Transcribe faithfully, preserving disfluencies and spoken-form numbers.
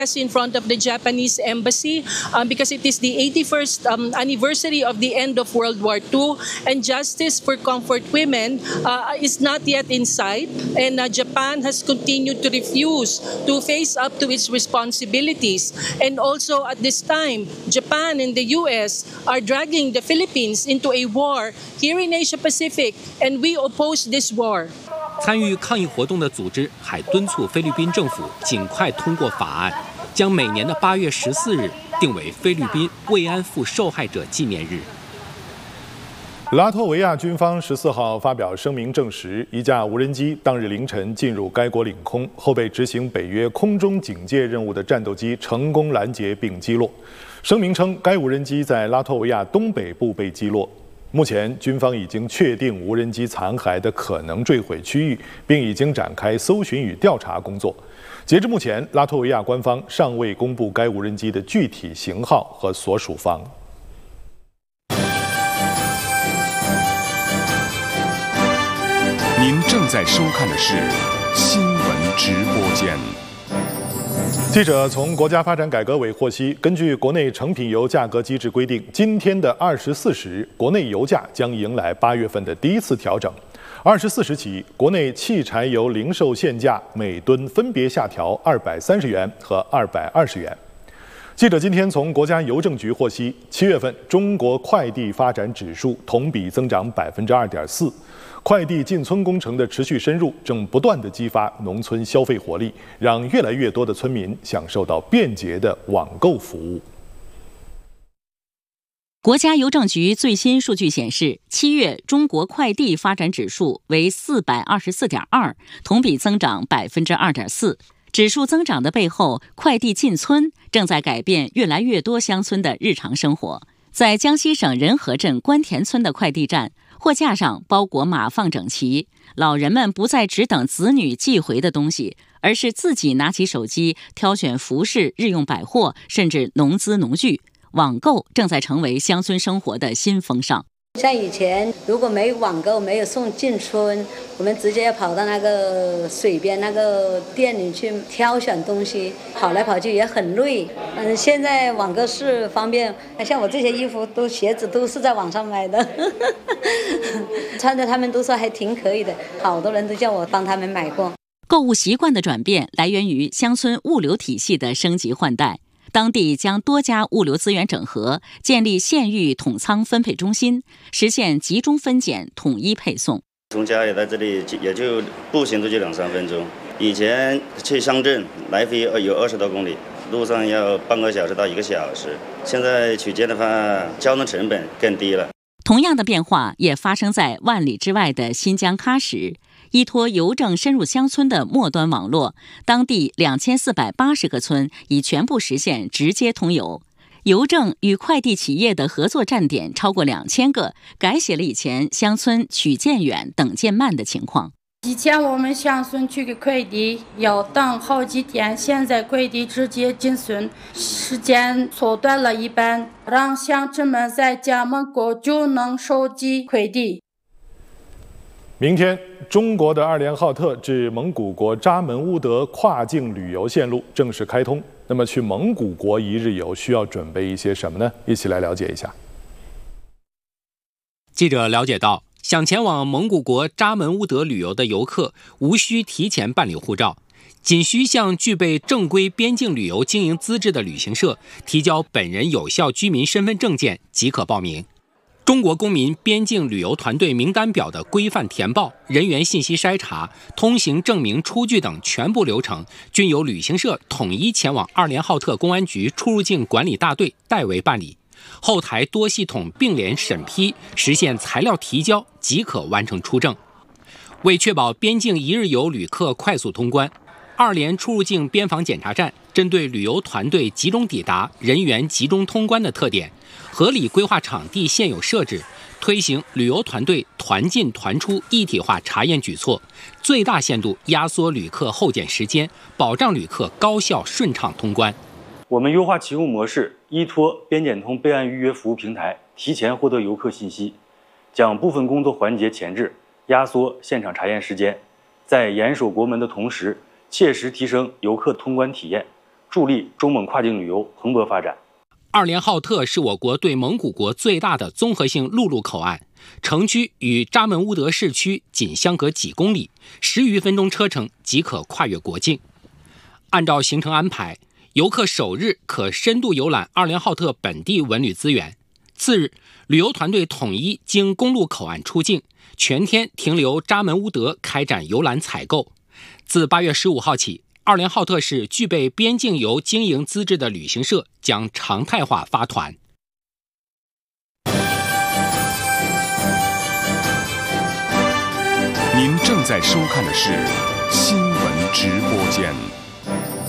in front of the Japanese embassy um, because it is the eighty-first um, anniversary of the end of World War Two, and justice for comfort women uh, is not yet in sight, and uh, Japan has continued to refuse to face up to its responsibilities. And also at this time, Japan and the U S are dragging the Philippines into a war here in Asia Pacific, and we oppose this war. 参与抗议活动的组织还敦促菲律宾政府尽快通过法案，将每年的八月十四日定为菲律宾慰安妇受害者纪念日。 拉脱维亚军方十四号发表声明证实，一架无人机当日凌晨进入该国领空，后被执行北约空中警戒任务的战斗机成功拦截并击落。声明称，该无人机在拉脱维亚东北部被击落。 目前，军方已经确定无人机残骸的可能坠毁区域，并已经展开搜寻与调查工作。截至目前，拉脱维亚官方尚未公布该无人机的具体型号和所属方。 您正在收看的是新闻直播间。 记者从国家发展改革委获悉，根据国内成品油价格机制规定，今天的二十四时，国内油价将迎来八月份的第一次调整。二十四时起，国内汽柴油零售限价每吨分别下调二百三十元和二百二十元。记者今天从国家邮政局获悉，七月份中国快递发展指数同比增长百分之二点四。 快递进村工程的持续深入，正不断地激发农村消费活力，让越来越多的村民享受到便捷的网购服务。 国家邮政局最新数据显示，七月中国快递发展指数为四百二十四点二，同比增长百分之二点四。指数增长的背后，快递进村正在改变越来越多乡村的日常生活。在江西省仁和镇关田村的快递站。 货架上包裹码放整齐，老人们不再只等子女寄回的东西，而是自己拿起手机挑选服饰、日用百货，甚至农资农具。网购正在成为乡村生活的新风尚。 像以前，如果没有网购，没有送进村，我们直接要跑到那个水边那个店里去挑选东西，跑来跑去也很累。嗯，现在网购是方便，像我这些衣服都鞋子都是在网上买的，穿着他们都说还挺可以的，好多人都叫我帮他们买过。 购物习惯的转变来源于乡村物流体系的升级换代。 当地将多家物流资源整合，建立县域统仓分配中心，实现集中分拣、统一配送。 从家里到这里也就步行都就两三分钟，以前去乡镇来回有二十多公里，路上要半个小时到一个小时。现在取件的话，交通成本更低了。 同样的变化也发生在万里之外的新疆喀什。 依托邮政深入乡村的末端网络，当地两千四百八十个村已全部实现直接通邮。邮政与快递企业的合作站点超过两千个，改写了以前乡村取件远、等件慢的情况。 以前我们乡村取个快递要等好几天，现在快递直接进村，时间缩短了一半，让乡亲们在家门口就能收集快递。 明天，中国的二连浩特至蒙古国扎门乌德跨境旅游线路正式开通。那么，去蒙古国一日游需要准备一些什么呢？一起来了解一下。 记者了解到，想前往蒙古国扎门乌德旅游的游客，无需提前办理护照，仅需向具备正规边境旅游经营资质的旅行社提交本人有效居民身份证件即可报名。 中国公民边境旅游团队名单表的规范填报、人员信息筛查、通行证明出具等全部流程，均由旅行社统一前往二连浩特公安局出入境管理大队代为办理，后台多系统并联审批，实现材料提交即可完成出证。为确保边境一日游旅客快速通关，二连出入境边防检查站针对旅游团队集中抵达、人员集中通关的特点。 合理规划场地现有设置，推行旅游团队团进团出一体化查验举措，最大限度压缩旅客候检时间，保障旅客高效顺畅通关。 我们优化提供模式，依托边检通备案预约服务平台，提前获得游客信息，将部分工作环节前置，压缩现场查验时间，在严守国门的同时，切实提升游客通关体验， 助力中蒙跨境旅游蓬勃发展。 二连浩特是我国对蒙古国最大的综合性陆路口岸，城区与扎门乌德市区仅相隔几公里，十余分钟车程即可跨越国境。按照行程安排，游客首日可深度游览二连浩特本地文旅资源，次日旅游团队统一经公路口岸出境，全天停留扎门乌德开展游览采购。自八月十五号起，二连浩特市具备边境游经营资质的旅行社将常态化发团。 您正在收看的是新闻直播间。